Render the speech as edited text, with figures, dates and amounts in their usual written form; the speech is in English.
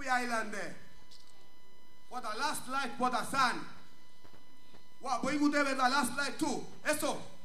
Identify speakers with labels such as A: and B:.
A: Whidbey Island there. For the last light for the sun. What boy would have the last light too? Eso.